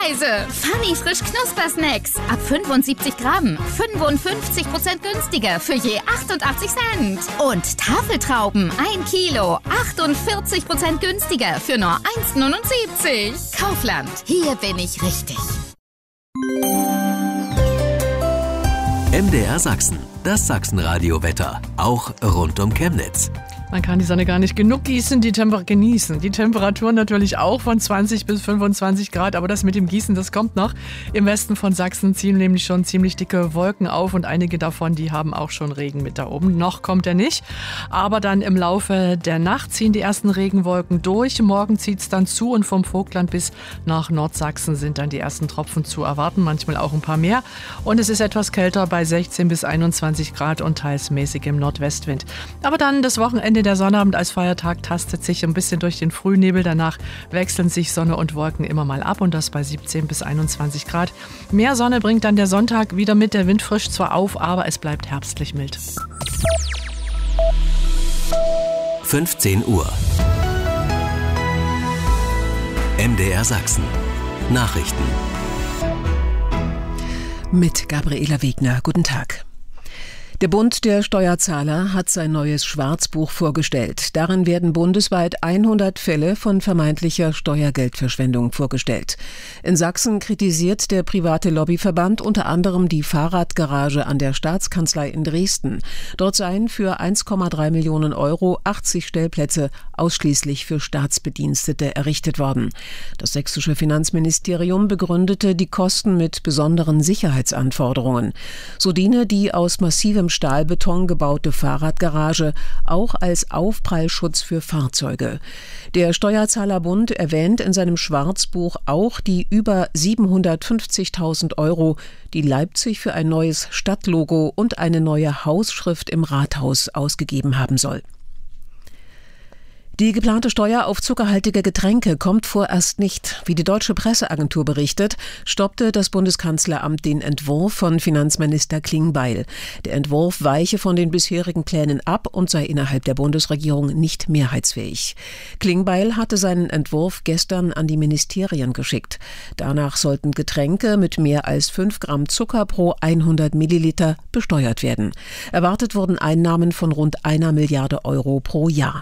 Preise. Funny frisch Knusper-Snacks. Ab 75 Gramm. 55% günstiger für je 88 Cent. Und Tafeltrauben. 1 Kilo. 48% günstiger für nur 1,79. Kaufland. Hier bin ich richtig. MDR Sachsen. Das Sachsenradio-Wetter. Auch rund um Chemnitz. Man kann die Sonne gar nicht genug genießen. Die Temperaturen natürlich auch von 20 bis 25 Grad. Aber das mit dem Gießen, das kommt noch. Im Westen von Sachsen ziehen nämlich schon ziemlich dicke Wolken auf. Und einige davon, die haben auch schon Regen mit da oben. Noch kommt er nicht. Aber dann im Laufe der Nacht ziehen die ersten Regenwolken durch. Morgen zieht es dann zu. Und vom Vogtland bis nach Nordsachsen sind dann die ersten Tropfen zu erwarten. Manchmal auch ein paar mehr. Und es ist etwas kälter bei 16 bis 21 Grad und teils mäßig im Nordwestwind. Aber dann das Wochenende. Der Sonnabend als Feiertag tastet sich ein bisschen durch den Frühnebel. Danach wechseln sich Sonne und Wolken immer mal ab und das bei 17 bis 21 Grad. Mehr Sonne bringt dann der Sonntag wieder mit. Der Wind frischt zwar auf, aber es bleibt herbstlich mild. 15 Uhr. MDR Sachsen. Nachrichten. Mit Gabriela Wegner. Guten Tag. Der Bund der Steuerzahler hat sein neues Schwarzbuch vorgestellt. Darin werden bundesweit 100 Fälle von vermeintlicher Steuergeldverschwendung vorgestellt. In Sachsen kritisiert der private Lobbyverband unter anderem die Fahrradgarage an der Staatskanzlei in Dresden. Dort seien für 1,3 Millionen Euro 80 Stellplätze ausschließlich für Staatsbedienstete errichtet worden. Das sächsische Finanzministerium begründete die Kosten mit besonderen Sicherheitsanforderungen. So diene die aus massivem Stahlbeton gebaute Fahrradgarage auch als Aufprallschutz für Fahrzeuge. Der Steuerzahlerbund erwähnt in seinem Schwarzbuch auch die über 750.000 Euro, die Leipzig für ein neues Stadtlogo und eine neue Hausschrift im Rathaus ausgegeben haben soll. Die geplante Steuer auf zuckerhaltige Getränke kommt vorerst nicht. Wie die Deutsche Presseagentur berichtet, stoppte das Bundeskanzleramt den Entwurf von Finanzminister Klingbeil. Der Entwurf weiche von den bisherigen Plänen ab und sei innerhalb der Bundesregierung nicht mehrheitsfähig. Klingbeil hatte seinen Entwurf gestern an die Ministerien geschickt. Danach sollten Getränke mit mehr als 5 Gramm Zucker pro 100 Milliliter besteuert werden. Erwartet wurden Einnahmen von rund 1 Milliarde Euro pro Jahr.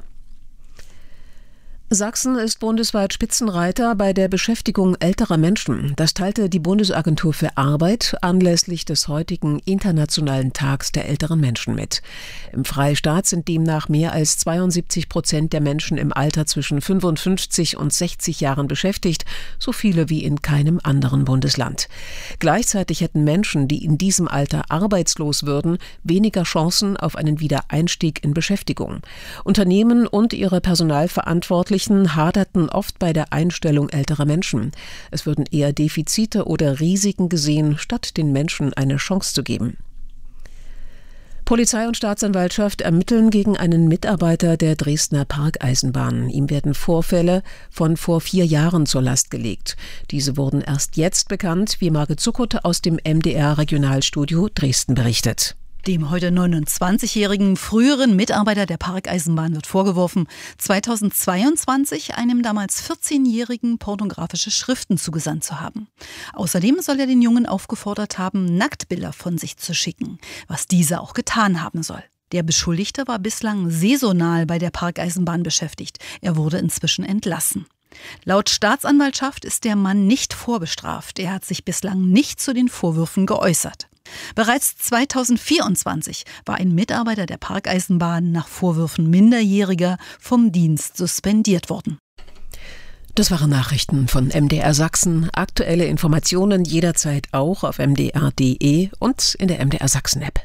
Sachsen ist bundesweit Spitzenreiter bei der Beschäftigung älterer Menschen. Das teilte die Bundesagentur für Arbeit anlässlich des heutigen Internationalen Tags der älteren Menschen mit. Im Freistaat sind demnach mehr als 72% der Menschen im Alter zwischen 55 und 60 Jahren beschäftigt, so viele wie in keinem anderen Bundesland. Gleichzeitig hätten Menschen, die in diesem Alter arbeitslos würden, weniger Chancen auf einen Wiedereinstieg in Beschäftigung. Unternehmen und ihre Personalverantwortlichen haderten oft bei der Einstellung älterer Menschen. Es würden eher Defizite oder Risiken gesehen, statt den Menschen eine Chance zu geben. Polizei und Staatsanwaltschaft ermitteln gegen einen Mitarbeiter der Dresdner Parkeisenbahn. Ihm werden Vorfälle von vor 4 Jahren zur Last gelegt. Diese wurden erst jetzt bekannt, wie Margit Zuckert aus dem MDR Regionalstudio Dresden berichtet. Dem heute 29-jährigen früheren Mitarbeiter der Parkeisenbahn wird vorgeworfen, 2022 einem damals 14-jährigen pornografische Schriften zugesandt zu haben. Außerdem soll er den Jungen aufgefordert haben, Nacktbilder von sich zu schicken, was dieser auch getan haben soll. Der Beschuldigte war bislang saisonal bei der Parkeisenbahn beschäftigt. Er wurde inzwischen entlassen. Laut Staatsanwaltschaft ist der Mann nicht vorbestraft. Er hat sich bislang nicht zu den Vorwürfen geäußert. Bereits 2024 war ein Mitarbeiter der Parkeisenbahn nach Vorwürfen Minderjähriger vom Dienst suspendiert worden. Das waren Nachrichten von MDR Sachsen. Aktuelle Informationen jederzeit auch auf mdr.de und in der MDR Sachsen App.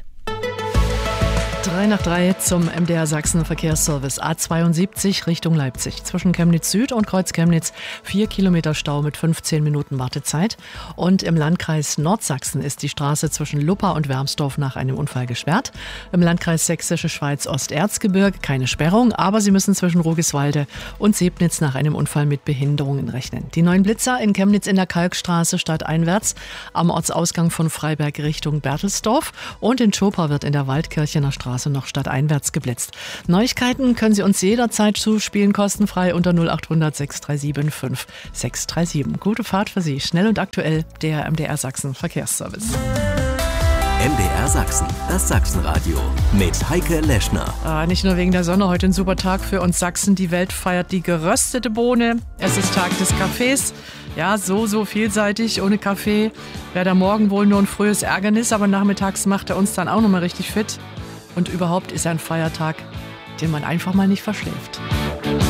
3 nach 3 zum MDR Sachsen Verkehrsservice. A72 Richtung Leipzig. Zwischen Chemnitz Süd und Kreuz Chemnitz 4 Kilometer Stau mit 15 Minuten Wartezeit. Und im Landkreis Nordsachsen ist die Straße zwischen Luppa und Wermsdorf nach einem Unfall gesperrt. Im Landkreis Sächsische Schweiz Osterzgebirge keine Sperrung, aber sie müssen zwischen Rogiswalde und Sebnitz nach einem Unfall mit Behinderungen rechnen. Die neuen Blitzer in Chemnitz in der Kalkstraße stadteinwärts, am Ortsausgang von Freiberg Richtung Berthelsdorf und in Schoper wird in der Waldkirchener Straße Straße noch stadteinwärts geblitzt. Neuigkeiten können Sie uns jederzeit zuspielen, kostenfrei unter 0800 637 5637. Gute Fahrt für Sie, schnell und aktuell, der MDR Sachsen Verkehrsservice. MDR Sachsen, das Sachsenradio mit Heike Leschner. Nicht nur wegen der Sonne, heute ein super Tag für uns Sachsen. Die Welt feiert die geröstete Bohne. Es ist Tag des Kaffees. Ja, so vielseitig. Ohne Kaffee wäre der Morgen wohl nur ein frühes Ärgernis, aber nachmittags macht er uns dann auch nochmal richtig fit. Und überhaupt ist er ein Feiertag, den man einfach mal nicht verschläft.